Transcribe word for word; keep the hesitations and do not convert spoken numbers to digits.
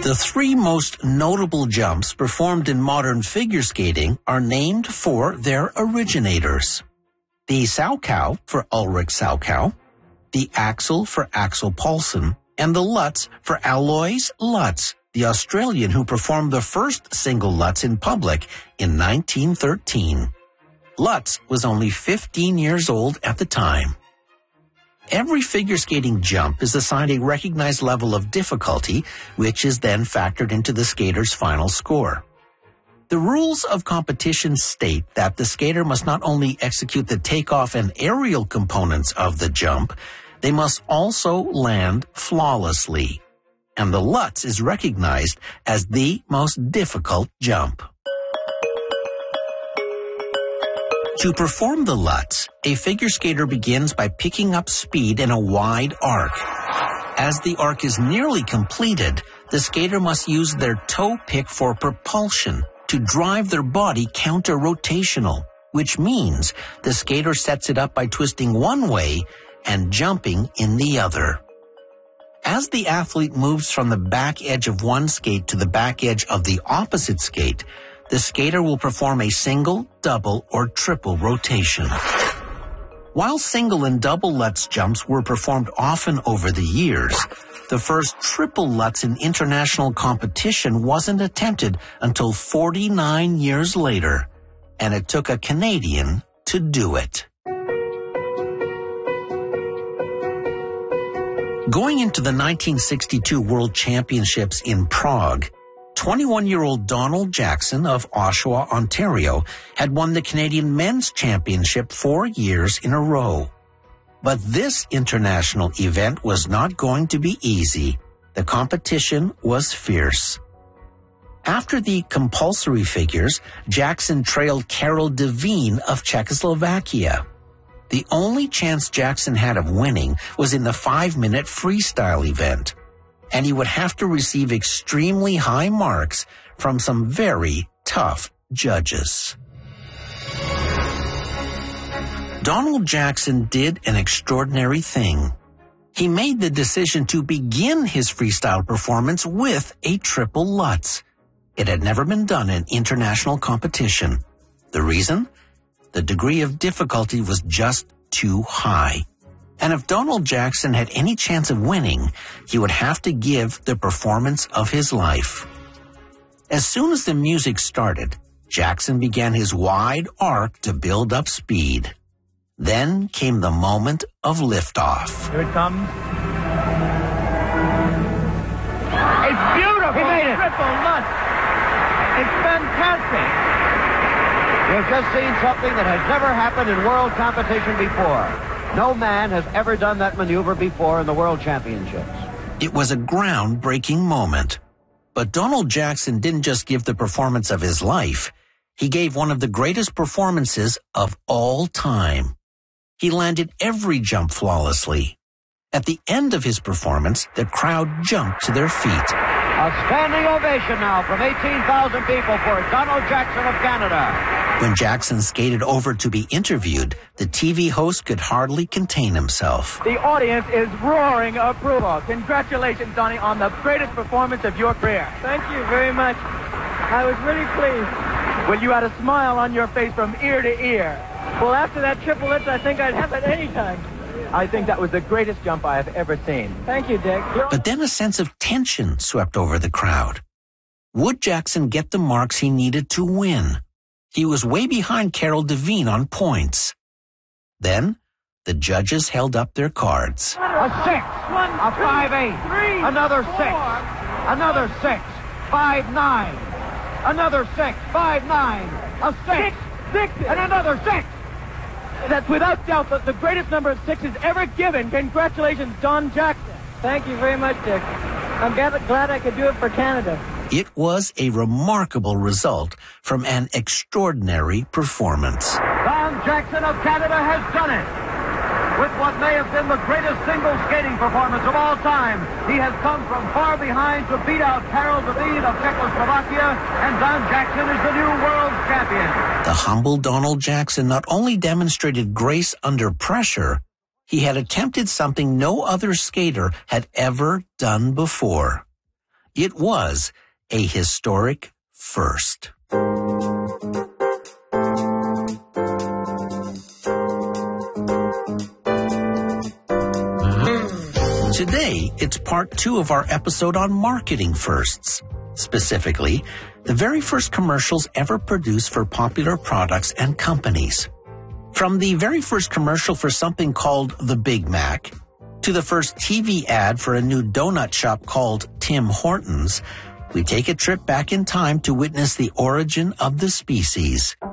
The three most notable jumps performed in modern figure skating are named for their originators. The Salchow for Ulrich Salchow, the Axel for Axel Paulsen, and the Lutz for Alois Lutz, the Australian who performed the first single Lutz in public in nineteen thirteen. Lutz was only fifteen years old at the time. Every figure skating jump is assigned a recognized level of difficulty, which is then factored into the skater's final score. The rules of competition state that the skater must not only execute the takeoff and aerial components of the jump, they must also land flawlessly. And the Lutz is recognized as the most difficult jump. To perform the Lutz, a figure skater begins by picking up speed in a wide arc. As the arc is nearly completed, the skater must use their toe pick for propulsion to drive their body counter-rotational, which means the skater sets it up by twisting one way and jumping in the other. As the athlete moves from the back edge of one skate to the back edge of the opposite skate, the skater will perform a single, double, or triple rotation. While single and double Lutz jumps were performed often over the years, the first triple Lutz in international competition wasn't attempted until forty-nine years later, and it took a Canadian to do it. Going into the nineteen sixty-two World Championships in Prague, twenty-one-year-old Donald Jackson of Oshawa, Ontario, had won the Canadian Men's Championship four years in a row. But this international event was not going to be easy. The competition was fierce. After the compulsory figures, Jackson trailed Karel Devine of Czechoslovakia. The only chance Jackson had of winning was in the five-minute freestyle event, and he would have to receive extremely high marks from some very tough judges. Donald Jackson did an extraordinary thing. He made the decision to begin his freestyle performance with a triple Lutz. It had never been done in international competition. The reason? The degree of difficulty was just too high. And if Donald Jackson had any chance of winning, he would have to give the performance of his life. As soon as the music started, Jackson began his wide arc to build up speed. Then came the moment of liftoff. Here it comes. It's beautiful! He made it! Triple Lutz! It's fantastic! You've just seen something that has never happened in world competition before. No man has ever done that maneuver before in the World Championships. It was a groundbreaking moment. But Donald Jackson didn't just give the performance of his life. He gave one of the greatest performances of all time. He landed every jump flawlessly. At the end of his performance, the crowd jumped to their feet. A standing ovation now from eighteen thousand people for Donald Jackson of Canada. When Jackson skated over to be interviewed, the T V host could hardly contain himself. The audience is roaring approval. Congratulations, Donnie, on the greatest performance of your career. Thank you very much. I was really pleased. Well, you had a smile on your face from ear to ear. Well, after that triple Lutz, I think I'd have it any time. I think that was the greatest jump I have ever seen. Thank you, Dick. But then a sense of tension swept over the crowd. Would Jackson get the marks he needed to win? He was way behind Karel Devine on points. Then, the judges held up their cards. A six, One, a two, five eight, three, another four. six, another six, five nine, another six, five nine, a six, Six, and another six. That's without doubt the, the greatest number of sixes ever given. Congratulations, Don Jackson. Thank you very much, Dick. I'm glad, glad I could do it for Canada. It was a remarkable result from an extraordinary performance. Don Jackson of Canada has done it. With what may have been the greatest single skating performance of all time, he has come from far behind to beat out Karel Devine of Czechoslovakia, and Don Jackson is the new world champion. The humble Donald Jackson not only demonstrated grace under pressure, he had attempted something no other skater had ever done before. it was a historic first. Today, it's part two of our episode on marketing firsts. Specifically, the very first commercials ever produced for popular products and companies. From the very first commercial for something called the Big Mac, to the first T V ad for a new donut shop called Tim Hortons, we take a trip back in time to witness the origin of the species.